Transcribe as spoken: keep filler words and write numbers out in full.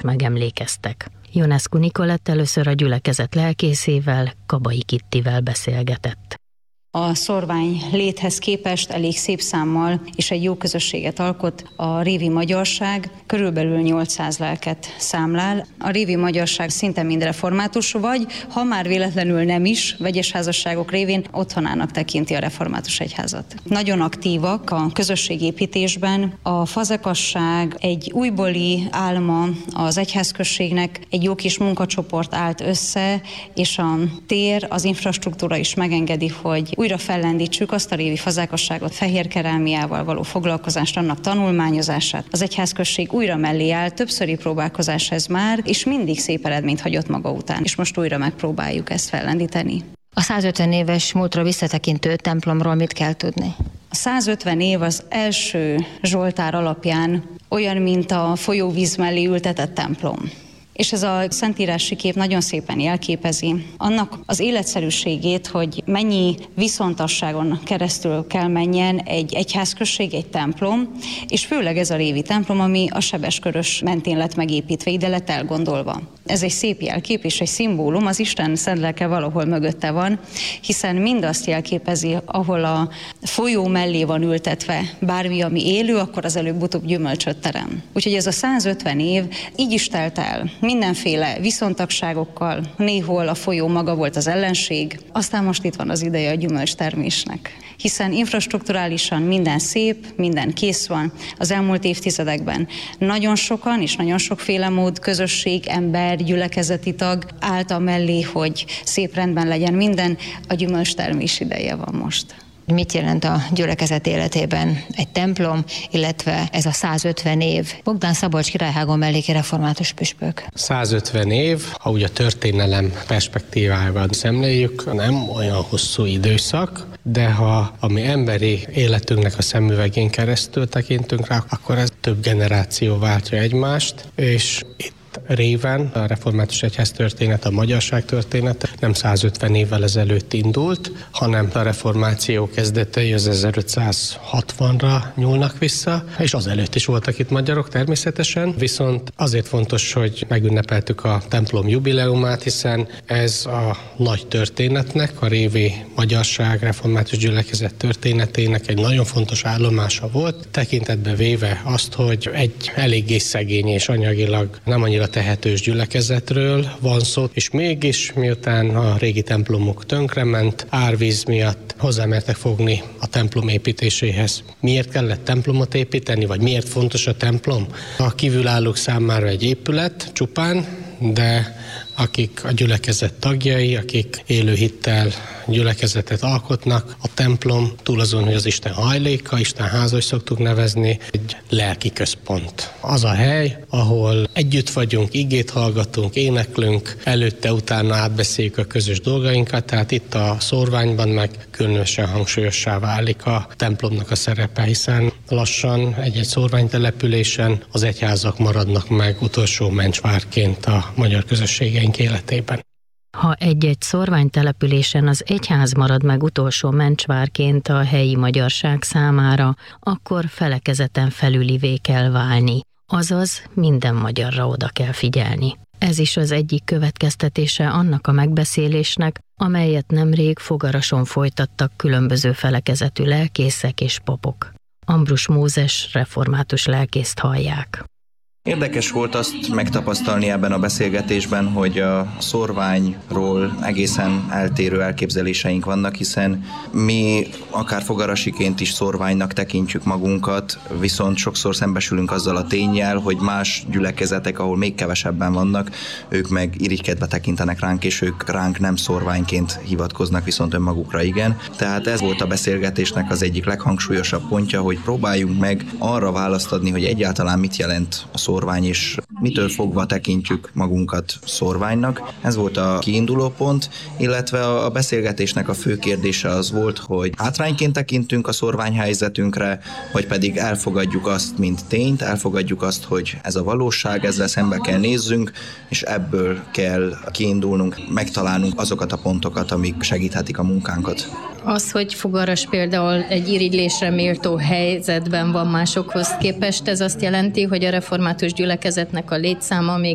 megemlékeztek. Ionescu Nikolett először a gyülekezet lelkészével, Kabai Kittivel beszélgetett. A szorvány léthez képest elég szép számmal és egy jó közösséget alkot a révi magyarság, körülbelül nyolcszáz lelket számlál. A révi magyarság szinte mind református, vagy ha már véletlenül nem is, vegyes házasságok révén otthonának tekinti a református egyházat. Nagyon aktívak a közösségépítésben. A fazekasság egy újbóli álma az egyházközségnek, egy jó kis munkacsoport állt össze, és a tér, az infrastruktúra is megengedi, hogy újra fellendítsük azt a révi fazákasságot, fehérkerámiával való foglalkozást, annak tanulmányozását. Az egyházközség újra mellé áll, többszöri próbálkozás ez már, és mindig szép eredményt hagyott maga után. És most újra megpróbáljuk ezt fellendíteni. A százötven éves múltra visszatekintő templomról mit kell tudni? A százötven év az első Zsoltár alapján olyan, mint a folyóvíz mellé ültetett templom. És ez a szentírási kép nagyon szépen jelképezi annak az életszerűségét, hogy mennyi viszontasságon keresztül kell menjen egy egyházközség, egy templom, és főleg ez a révi templom, ami a Sebeskörös mentén lett megépítve, ide lett elgondolva. Ez egy szép jelkép és egy szimbólum, az Isten szent lelke valahol mögötte van, hiszen mindazt jelképezi, ahol a folyó mellé van ültetve bármi, ami élő, akkor az előbb-utóbb gyümölcsöt terem. Úgyhogy ez a százötven év így is telt el, mindenféle viszontagságokkal, néhol a folyó maga volt az ellenség, aztán most itt van az ideje a gyümölcstermésnek. Hiszen infrastrukturálisan minden szép, minden kész van. Az elmúlt évtizedekben nagyon sokan és nagyon sokféle mód, közösség, ember, gyülekezeti tag állt amellé, hogy szép rendben legyen minden, a gyümölcstermés ideje van most. Mit jelent a gyülekezet életében egy templom, illetve ez a százötven év? Bogdán Szabolcs királyhágon melléki református püspök. százötven év, ha úgy a történelem perspektívájában szemléljük, nem olyan hosszú időszak, de ha a mi emberi életünknek a szemüvegén keresztül tekintünk rá, akkor ez több generáció váltja egymást, és itt réven a református egyház történet, a magyarság története nem százötven évvel ezelőtt indult, hanem a reformáció kezdetei az ezerötszázhatvanra nyúlnak vissza, és azelőtt is voltak itt magyarok természetesen, viszont azért fontos, hogy megünnepeltük a templom jubileumát, hiszen ez a nagy történetnek, a révi magyarság református gyülekezet történetének egy nagyon fontos állomása volt, tekintetbe véve azt, hogy egy eléggé szegény és anyagilag nem annyira tehetős gyülekezetről van szó, és mégis miután a régi templomok tönkrement, árvíz miatt hozzámertek fogni a templom építéséhez. Miért kellett templomot építeni, vagy miért fontos a templom? A kívülállók számára egy épület csupán, de akik a gyülekezet tagjai, akik élő hittel gyülekezetet alkotnak, a templom túl azon, hogy az Isten hajléka, Isten háza, hogy szoktuk nevezni, egy lelki központ. Az a hely, ahol együtt vagyunk, igét hallgatunk, éneklünk, előtte, utána átbeszéljük a közös dolgainkat, tehát itt a szórványban meg különösen hangsúlyossá válik a templomnak a szerepe, hiszen lassan egy-egy szórványtelepülésen az egyházak maradnak meg utolsó mencsvárként a magyar közösségeink életében. Ha egy-egy szórványtelepülésen az egyház marad meg utolsó mencsvárként a helyi magyarság számára, akkor felekezeten felülivé kell válni, azaz minden magyarra oda kell figyelni. Ez is az egyik következtetése annak a megbeszélésnek, amelyet nemrég Fogarason folytattak különböző felekezetű lelkészek és papok. Ambrus Mózes református lelkészt hallják. Érdekes volt azt megtapasztalni ebben a beszélgetésben, hogy a szórványról egészen eltérő elképzeléseink vannak, hiszen mi akár fogarasiként is szórványnak tekintjük magunkat, viszont sokszor szembesülünk azzal a ténnyel, hogy más gyülekezetek, ahol még kevesebben vannak, ők meg irigykedve tekintenek ránk, és ők ránk nem szórványként hivatkoznak, viszont önmagukra igen. Tehát ez volt a beszélgetésnek az egyik leghangsúlyosabb pontja, hogy próbáljunk meg arra választ adni, hogy egyáltalán mit jelent a szórvány, és mitől fogva tekintjük magunkat szórványnak. Ez volt a kiinduló pont, illetve a beszélgetésnek a fő kérdése az volt, hogy hátrányként tekintünk a szórványhelyzetünkre, vagy pedig elfogadjuk azt, mint tényt, elfogadjuk azt, hogy ez a valóság, ezzel szembe kell nézzünk, és ebből kell kiindulnunk, megtalálnunk azokat a pontokat, amik segíthetik a munkánkat. Az, hogy Fogaras például egy irigylésre méltó helyzetben van másokhoz képest, ez azt jelenti, hogy a református gyülekezetnek a létszáma még